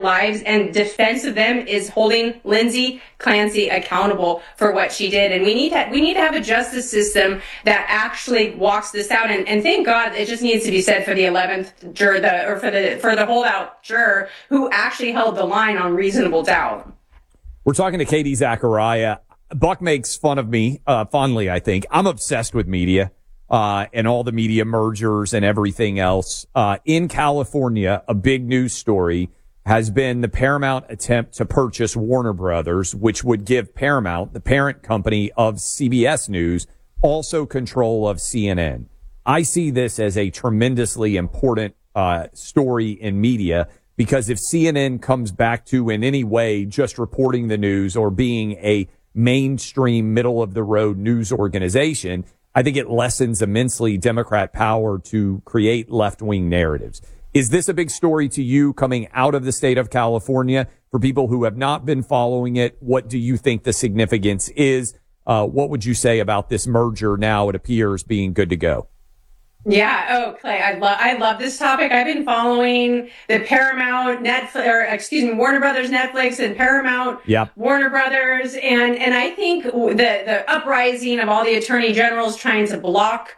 lives, and defense of them is holding Lindsay Clancy accountable for what she did. And we need to have a justice system that actually walks this out. And thank God, it just needs to be said for the 11th juror, for the holdout juror who actually held the line on reasonable doubt. We're talking to Katie Zachariah. Buck makes fun of me, fondly, I think. I'm obsessed with media, and all the media mergers and everything else. In California, a big news story has been the Paramount attempt to purchase Warner Brothers, which would give Paramount, the parent company of CBS News, also control of CNN. I see this as a tremendously important story in media, because if CNN comes back to in any way just reporting the news or being a mainstream, middle-of-the-road news organization, I think it lessens immensely Democrat power to create left-wing narratives. Is this a big story to you coming out of the state of California? For people who have not been following it, what do you think the significance is? What would you say about this merger now, it appears, being good to go? Yeah. Oh, Clay, I love this topic. I've been following the Paramount Warner Brothers Netflix and Paramount Warner Brothers. And I think the uprising of all the attorney generals trying to block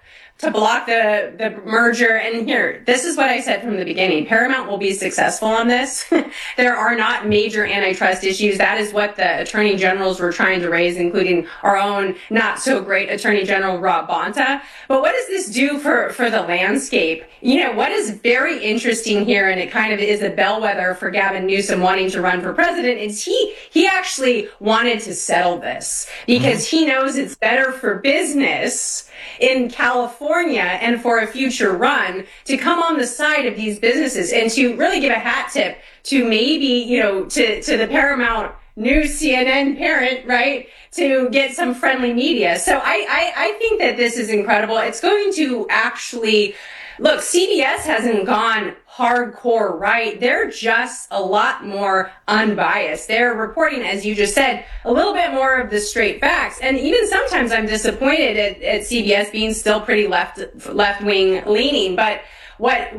the merger. And here, this is what I said from the beginning. Paramount will be successful on this. There are not major antitrust issues. That is what the attorney generals were trying to raise, including our own not so great attorney general, Rob Bonta. But what does this do for the landscape? You know, what is very interesting here, and it kind of is a bellwether for Gavin Newsom wanting to run for president, is he actually wanted to settle this because he knows it's better for business in California and for a future run to come on the side of these businesses and to really give a hat tip to maybe, to the Paramount News CNN parent, right, to get some friendly media. So I think that this is incredible. It's going to actually, look, CBS hasn't gone hardcore right. They're just a lot more unbiased. They're reporting, as you just said, a little bit more of the straight facts. And even sometimes I'm disappointed at CBS being still pretty left-wing leaning. But what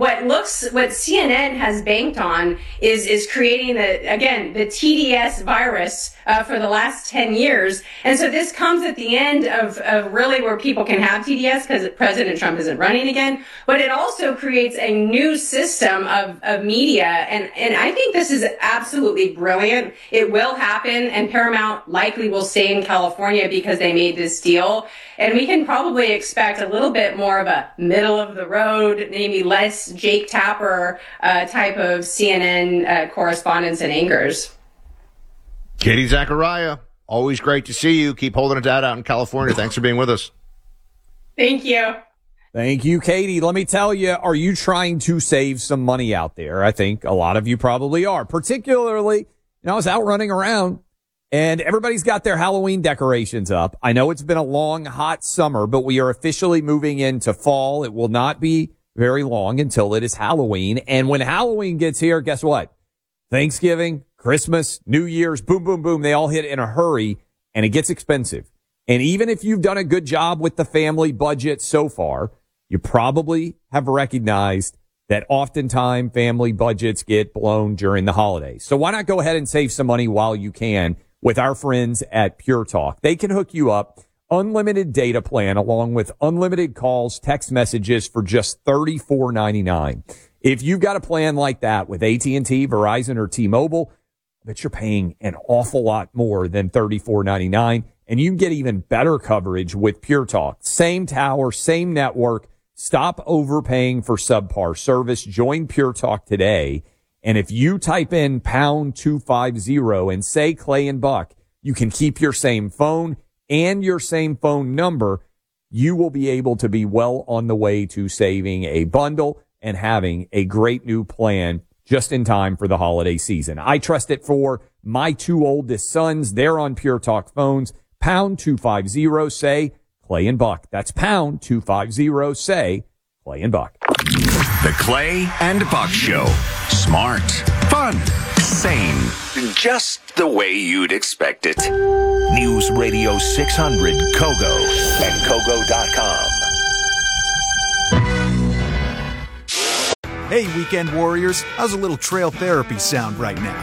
CNN has banked on is creating the TDS virus for the last 10 years. And so this comes at the end of really where people can have TDS because President Trump isn't running again. But it also creates a new system of media. And I think this is absolutely brilliant. It will happen, and Paramount likely will stay in California because they made this deal. And we can probably expect a little bit more of a middle of the road, maybe less Jake Tapper type of CNN correspondence and anchors. Katie Zachariah, always great to see you. Keep holding it down out in California. Thanks for being with us. Thank you. Thank you, Katie. Let me tell you, are you trying to save some money out there? I think a lot of you probably are. Particularly, I was out running around and everybody's got their Halloween decorations up. I know it's been a long, hot summer, but we are officially moving into fall. It will not be very long until it is Halloween. And when Halloween gets here, guess what? Thanksgiving, Christmas, New Year's, boom, boom, boom. They all hit in a hurry, and it gets expensive. And even if you've done a good job with the family budget so far, you probably have recognized that oftentimes family budgets get blown during the holidays. So why not go ahead and save some money while you can with our friends at Pure Talk? They can hook you up. Unlimited data plan along with unlimited calls, text messages for just $34.99. If you've got a plan like that with AT&T, Verizon, or T-Mobile, I bet you're paying an awful lot more than $34.99. And you can get even better coverage with Pure Talk. Same tower, same network. Stop overpaying for subpar service. Join Pure Talk today. And if you type in pound 250 and say Clay and Buck, you can keep your same phone and your same phone number. You will be able to be well on the way to saving a bundle and having a great new plan just in time for the holiday season. I trust it for my two oldest sons. They're on Pure Talk phones. Pound 250, say Clay and Buck. That's pound 250, say Clay and Buck. The Clay and Buck Show. Smart, fun, sane. Just the way you'd expect it. News Radio 600 Kogo and Kogo.com. Hey, weekend warriors. How's a little trail therapy sound right now?